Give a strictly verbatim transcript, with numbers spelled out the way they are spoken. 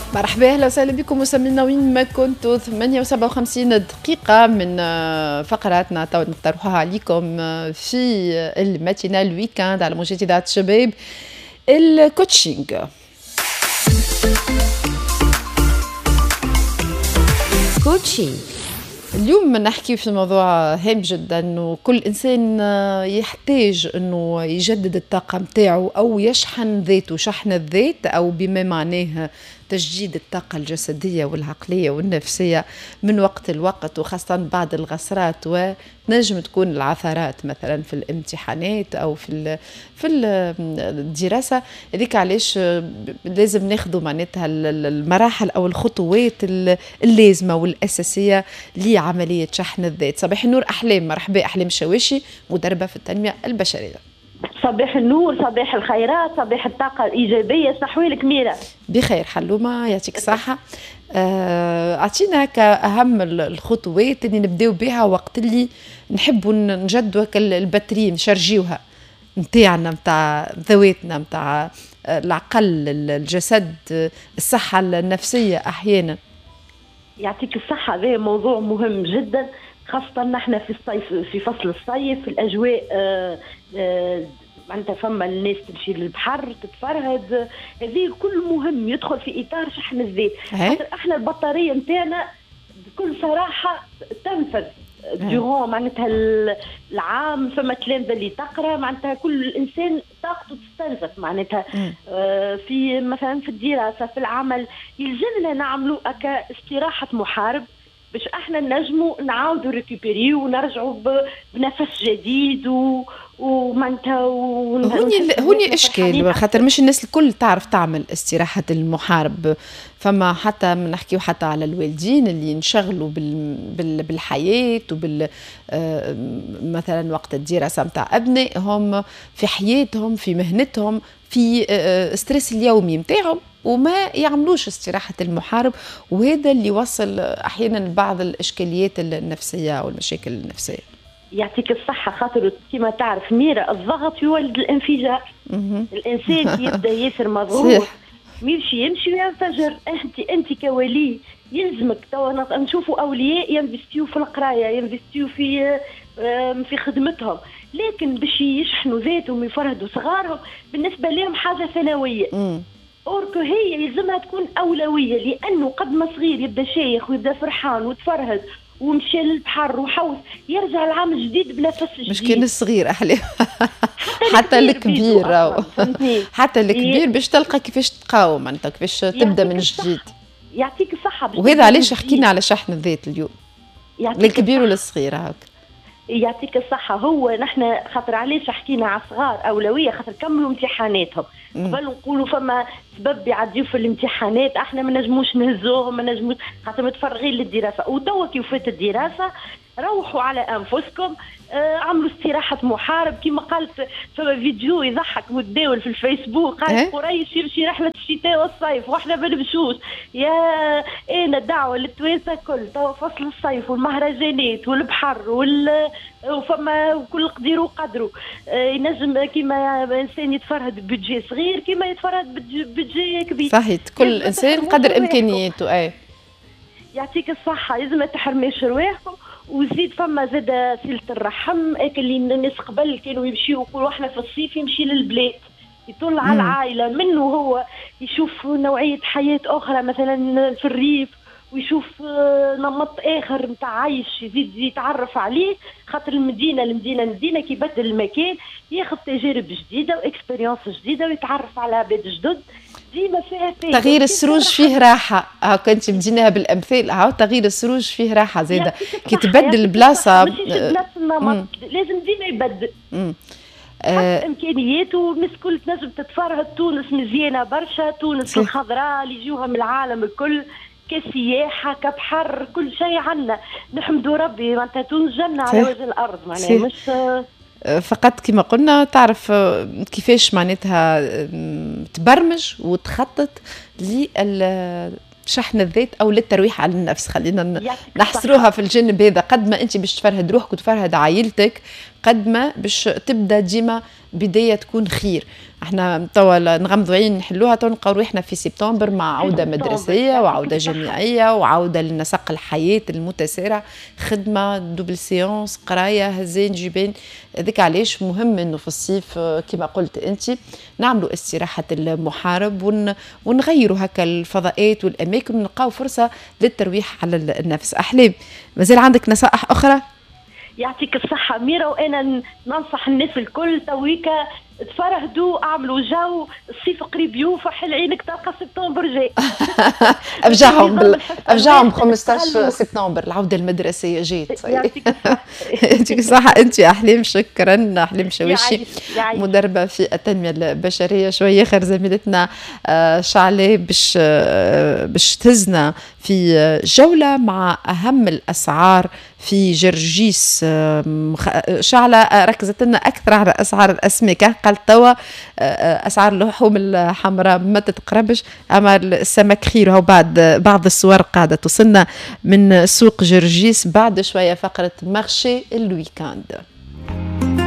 مرحبا، اهلا وسهلا بكم مستمعينا وين ما كنتوا. ثمانية وسبعة وخمسين دقيقة من فقراتنا تو نقترحوها عليكم في الماتينال ويكاند على موجات إذاعة الشباب. الكوتشينغ كوتشينغ اليوم نحكي في موضوع هام جدا، انه كل انسان يحتاج انه يجدد الطاقه متاعه او يشحن ذاته شحن الذات، او بما معناه تجديد الطاقه الجسديه والعقليه والنفسيه من وقت لوقت، وخاصه بعد الغسرات، ونجم تكون العثرات مثلا في الامتحانات او في في الدراسه. هذيك علاش لازم ناخذوا معناتها المراحل او الخطوات اللازمه والاساسيه لعمليه شحن الذات. صباح النور احلام، مرحبا احلام شواشي، مدربه في التنميه البشريه. صباح النور، صباح الخيرات، صباح الطاقة الإيجابية. صحويلك ميرا؟ بخير حلومة، يعطيك الصحة. أعطينا كأهم الخطوات اللي نبداو بها وقت اللي نحبوا نجدوا الباتري نشرجيوها متاعنا، متاع ذواتنا، متاع العقل، الجسد، الصحة النفسية أحيانا. يعطيك الصحة، هذا موضوع مهم جدا، خاصة نحن في الصيف، في فصل الصيف الأجواء آه آه معناتها فما الناس تمشي للبحر تتفرهد، هذه كل مهم يدخل في إطار شحن الذات. احنا البطارية نتاعنا بكل صراحة تنفذ ديغون معناتها العام. فما تلامذة اللي تقرا معناتها كل الانسان طاقته تستنزف معناتها آه في مثلا في الدراسة في العمل. يلزمنا نعملوا اكا استراحة محارب باش احنا نجموا نعاودوا ريكوبيري ونرجعوا بنفس جديد و ومعناتها هوني هوني اشكال، خاطر مش الناس الكل تعرف تعمل استراحه المحارب. فما حتى نحكيو حتى على الوالدين اللي ينشغلوا بال... بال... بالحياه وبال آه مثلا وقت الدراسه نتاع ابنائهم، في حياتهم، في مهنتهم، في آه ستريس اليومي نتاعهم، وما يعملوش استراحة المحارب. وهذا اللي يوصل أحيانا لبعض الإشكاليات النفسية والمشاكل النفسية. يعطيك الصحة، خاطر كما تعرف ميرا الضغط يولد الانفجار. الإنسان يبدأ ياسر مضغوط يمشي يمشي وينفجر. أنت أنت كولي يلزمك توا نشوفوا أولياء ينفستيو في القراية، ينفستيو في في خدمتهم، لكن باش يشحنوا ذاتهم ويفرهدوا صغارهم بالنسبة لهم حاجة ثانوية. أوركو هي يلزمها تكون أولوية، لأنه قد ما صغير يبدأ شيخ ويبدأ فرحان وتفرهد ومشى للبحر وحوس، يرجع العام الجديد بنفس جديد. مش كان الصغير أحلى حتى, حتى الكبير حتى الكبير باش تلقى كيفاش تقاوم أنت، كيفاش تبدأ من جديد. يعطيك الصحة. وهذا علاش حكينا على شحن الذات اليوم للكبير وللصغير. هاك يعطيك الصحة. هو نحن خاطر علاش حكينا على الصغار أولوية، خاطر كملوا امتحاناتهم. قبل نقولوا فما سبب يعديوا في الامتحانات، احنا ما نجموش نهزوهم، ما نجموش خاطر متفرغين للدراسة. وتوا كي وفات الدراسة روحوا على أنفسكم، آه عملوا استراحة محارب. كما قالت فما فيديو يضحك متداول في الفيسبوك، قالت قريش يمشي رحلة الشتاء والصيف واحنا ما نمشوش. يا انا دعوة للتوانسة كل توا فصل الصيف والمهرجانات والبحر وال وفما وكل قدير وقدره. آه ينجم كما انسان يتفرهد ببيدجي صغير كما يتفرهد ببيدجي كبير. صحيح، كل انسان قدر امكانياته. اي يعطيك الصحة، لازم ما تحرميش رواحكم. وزيد فما زاد صلة الرحم، هيك اللي الناس قبل كانوا يمشيوا يقولوا احنا في الصيف يمشي للبلاد يطل على العائلة منه، هو يشوف نوعية حياة أخرى مثلا في الريف، ويشوف نمط آخر متاع عيش يزيد يتعرف عليه. خاطر المدينة المدينة المدينة كي يبدل المكان ياخذ تجارب جديدة واكسبيرينس جديدة ويتعرف على عباد جدد. ديما فيها فيه تغيير السروج فيه راحة. ها كنت مديناها بالأمثال، هاو تغيير السروج فيه راحة زيادة. كي تبدل بلاصة مش بنفس النمط، لازم ديما يبدل. حتى امكانياته والناس كل تنجم تتفرهد. تونس مزيانة برشا، تونس الخضراء اللي يجوها من العالم الكل كسياحة كبحر كل شيء عنا. نحمدوا ربي معناتها تونس جنة على وجه الأرض معناها مش فقط كما قلنا تعرف كيفاش معناتها تبرمج وتخطط لشحن الذات او للترويح على النفس. خلينا نحصروها في الجانب هذا. قد ما انت باش تفرهد روحك وتفرهد عائلتك، قد ما باش تبدا ديما بدايه تكون خير. احنا توا نغمضوا عين نحلوها، تو نلقاو روحنا في سبتمبر مع عوده مدرسيه وعوده جامعيه وعوده لنسق الحياه المتسارع، خدمه دوبل سيونس قرايه هزين جبين. هذاك علاش مهم انه في الصيف كما قلت انت نعملوا استراحه المحارب ون... ونغيروا هكا الفضاءات والاماكن ونلقاو فرصه للترويح على النفس. احلام، مازال عندك نصائح اخرى؟ يعطيك الصحة ميرا، وأنا ننصح الناس الكل تويكا تفرهدوا، اعملوا جو، الصيف قريب يوفح، العينك تلقى سبتمبر جاي. افجعهم بال... افجعهم خمسطاش سبتمبر العودة المدرسية جات. يعطيك الصحة. يعطيك الصحة أنت أحلام، شكرا. أحلام شويشي مدربة في التنمية البشرية. شوية آخر زميلتنا شعلة باش باش تهزنا في جولة مع أهم الأسعار في جرجيس. شعلة ركزت لنا أكثر على أسعار الأسماك، قالت توا أسعار اللحوم الحمراء ما تتقربش، أما السمك خير. هو بعد بعض الصور قاعدة توصلنا من سوق جرجيس بعد شوية فقرة مارشي الويكاند.